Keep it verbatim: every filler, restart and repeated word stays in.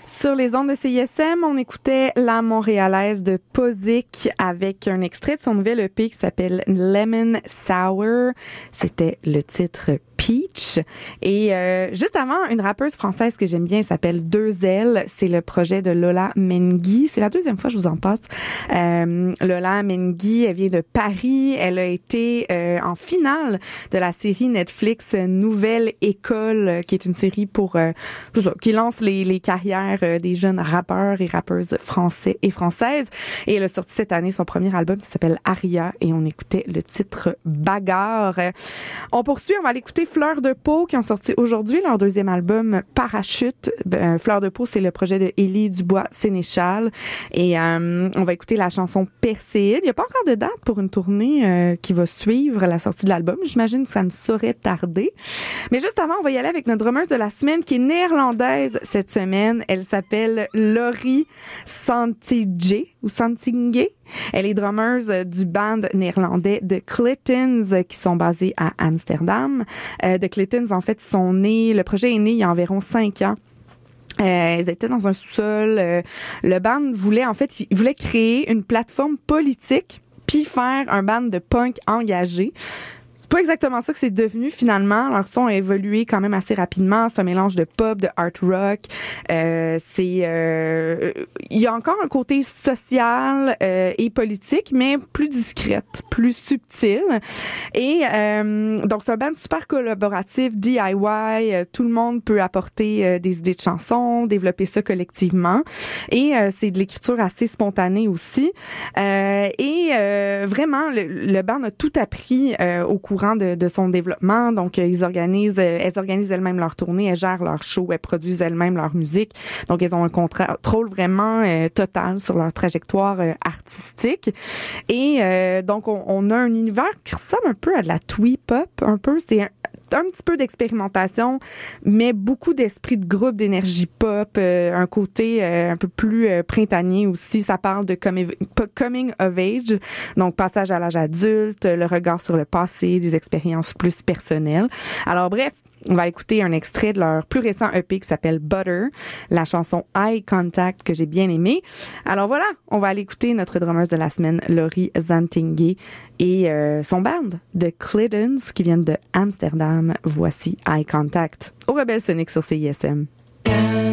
Sur les ondes de C I S M, on écoutait la Montréalaise de Posic avec un extrait de son nouvel E P qui s'appelle Lemon Sour. C'était le titre Peach. Et euh, juste avant, une rappeuse française que j'aime bien s'appelle Deux Ailes. C'est le projet de Lola Menghi. C'est la deuxième fois que je vous en passe. Euh, Lola Menghi, elle vient de Paris. Elle a été euh, en finale de la série Netflix Nouvelle École, qui est une série pour euh, qui lance les, les carrières euh, des jeunes rappeurs et rappeuses français et françaises. Et elle a sorti cette année son premier album qui s'appelle Aria et on écoutait le titre Bagarre. On poursuit, on va aller écouter Fleur de Peau qui ont sorti aujourd'hui leur deuxième album Parachute. Euh, Fleur de Peau, c'est le projet de Élie Dubois-Sénéchal et euh, on va écouter la chanson Perséide. Il n'y a pas encore de date pour une tournée euh, qui va suivre la sortie de l'album. J'imagine que ça ne saurait tarder. Mais juste avant, on va y aller avec notre drummeuse de la semaine qui est néerlandaise cette semaine. Elle s'appelle Laurie Santige ou Santingue. Elle est drummeuse du band néerlandais The Clintons qui sont basés à Amsterdam. Euh, The Clintons, en fait, sont nés, le projet est né il y a environ cinq ans. Euh, ils étaient dans un sous-sol. Euh, le band voulait, en fait, il voulait créer une plateforme politique puis faire un band de punk engagé. C'est pas exactement ça que c'est devenu finalement. Leur son a évolué quand même assez rapidement. C'est un mélange de pop, de art rock. Euh, c'est, euh, il y a encore un côté social euh, et politique, mais plus discrète, plus subtile. Et euh, donc c'est un band super collaboratif, D I Y. Euh, tout le monde peut apporter euh, des idées de chansons, développer ça collectivement. Et euh, c'est de l'écriture assez spontanée aussi. Euh, et euh, vraiment, le, le band a tout appris euh, au courant de, de son développement. Donc, euh, ils organisent, euh, elles organisent elles-mêmes leur tournée, elles gèrent leur show, elles produisent elles-mêmes leur musique. Donc, elles ont un contrôle vraiment euh, total sur leur trajectoire euh, artistique. Et euh, donc, on, on a un univers qui ressemble un peu à de la twee pop, un peu. C'est un, un petit peu d'expérimentation, mais beaucoup d'esprit de groupe, d'énergie pop, euh, un côté euh, un peu plus euh, printanier aussi. Ça parle de coming, coming of age, donc passage à l'âge adulte, le regard sur le passé, des expériences plus personnelles. Alors bref, on va écouter un extrait de leur plus récent E P qui s'appelle Butter, la chanson Eye Contact que j'ai bien aimée. Alors voilà, on va aller écouter notre drummeuse de la semaine, Laurie Zantingue, et euh, son band, The Clintons, qui viennent de Amsterdam. Voici Eye Contact au Rebelle Sonic sur C I S M.